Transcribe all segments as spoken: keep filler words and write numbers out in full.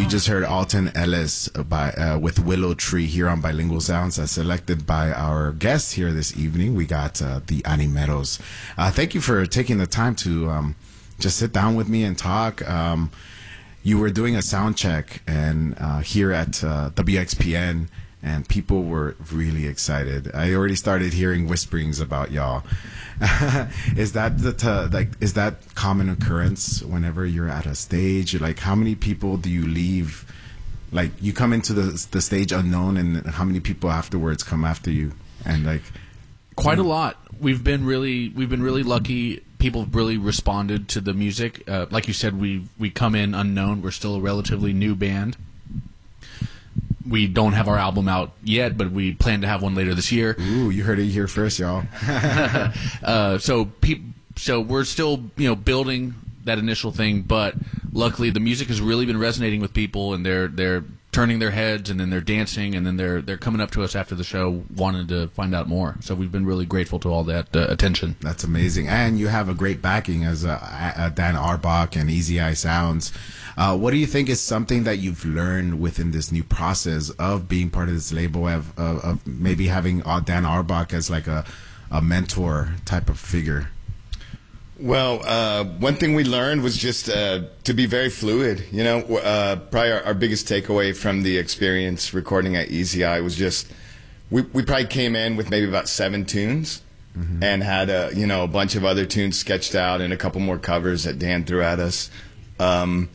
you just heard Alton Ellis by uh, with Willow Tree here on Bilingual Sounds, as selected by our guests here this evening. We got uh, the Animeros. Uh, thank you for taking the time to um, just sit down with me and talk. Um, you were doing a sound check and uh, here at uh, W X P N, and people were really excited. I already started hearing whisperings about y'all. Is that the t- like is that common occurrence whenever you're at a stage? Like, how many people do you leave? Like, you come into the the stage unknown, and how many people afterwards come after you? And like, quite a lot. We've been really we've been really lucky. People have really responded to the music. Uh, like you said, we we come in unknown. We're still a relatively new band. We don't have our album out yet, but we plan to have one later this year. Ooh, you heard it here first, y'all. uh, so, pe- so we're still, you know, building that initial thing, but luckily the music has really been resonating with people, and they're they're turning their heads, and then they're dancing, and then they're they're coming up to us after the show, wanting to find out more. So we've been really grateful to all that uh, attention. That's amazing, and you have a great backing as uh, uh, Dan Arbach and Easy Eye Sounds. Uh, what do you think is something that you've learned within this new process of being part of this label, of, of, of maybe having uh, Dan Arbach as like a, a mentor type of figure? Well, uh, one thing we learned was just uh, to be very fluid. You know, uh, probably our, our biggest takeaway from the experience recording at Easy Eye was just we, we probably came in with maybe about seven tunes, mm-hmm. and had a, you know, a bunch of other tunes sketched out and a couple more covers that Dan threw at us. Um,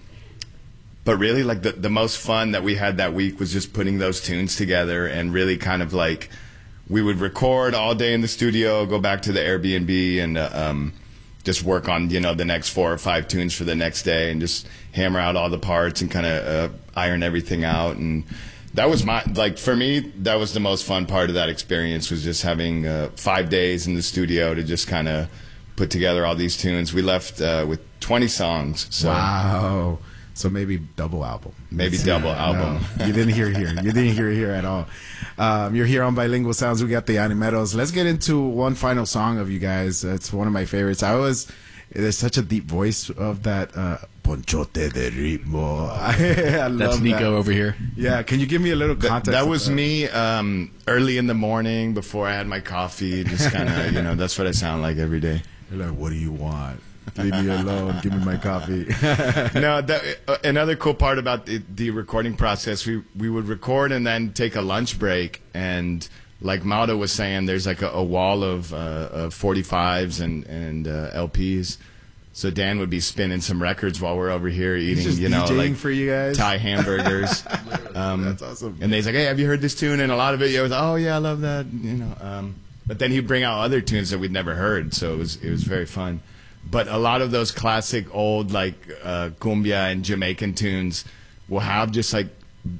But really, like, the, the most fun that we had that week was just putting those tunes together, and really kind of like we would record all day in the studio, go back to the Airbnb, and uh, um, just work on, you know, the next four or five tunes for the next day, and just hammer out all the parts and kind of uh, iron everything out. And that was my, like, for me, that was the most fun part of that experience, was just having uh, five days in the studio to just kind of put together all these tunes. We left uh, with twenty songs. So. Wow. So maybe double album. Maybe double album. No, you didn't hear it here. You didn't hear it here at all. Um, you're here on Bilingual Sounds. We got the Animeros. Let's get into one final song of you guys. It's one of my favorites. I always, there's such a deep voice of that uh, Ponchote de Ritmo. I love That's Nico that. over here. Yeah, can you give me a little context? That, that was that? me um, early in the morning before I had my coffee. Just kind of, you know, that's what I sound like every day. You're like, what do you want? Leave me alone. Give me my coffee. No, that, uh, another cool part about the, the recording process, we we would record and then take a lunch break. And like Mauro was saying, there's like a, a wall of, uh, of forty-fives and and uh, L Ps. So Dan would be spinning some records while we're over here eating, just you know, DJing like for you guys. Thai hamburgers. um, That's awesome. And they's like, hey, have you heard this tune? And a lot of it, you was, oh yeah, I love that. You know. Um, but then he'd bring out other tunes that we'd never heard. So it was it was very fun. But a lot of those classic old, like, uh, cumbia and Jamaican tunes will have just, like,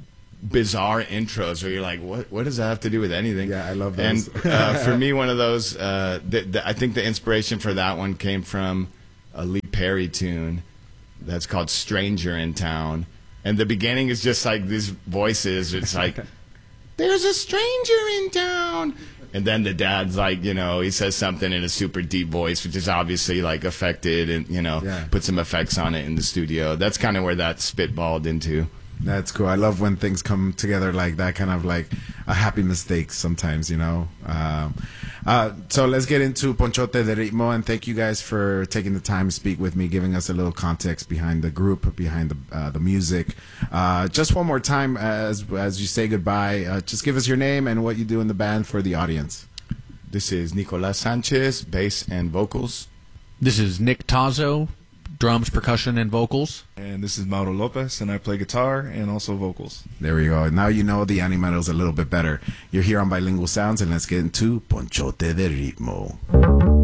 bizarre intros where you're like, what What does that have to do with anything? Yeah, I love those. And uh, for me, one of those, uh, the, the, I think the inspiration for that one came from a Lee Perry tune that's called Stranger in Town. And the beginning is just, like, these voices. It's like, there's a stranger in town. And then the dad's like, you know, he says something in a super deep voice, which is obviously like affected, and, you know, yeah. put some effects on it in the studio. That's kind of where that spitballed into. That's cool. I love when things come together like that, kind of like a happy mistake sometimes, you know. Um, uh, so let's get into Ponchote de Ritmo, and thank you guys for taking the time to speak with me, giving us a little context behind the group, behind the uh, the music. Uh, just one more time, as as you say goodbye, uh, just give us your name and what you do in the band for the audience. This is Nicolas Sanchez, bass and vocals. This is Nick Tazo, drums, percussion, and vocals. And this is Mauro Lopez, and I play guitar and also vocals. There we go. Now you know the Animeros a little bit better. You're here on Bilingual Sounds, and let's get into Ponchote de Ritmo.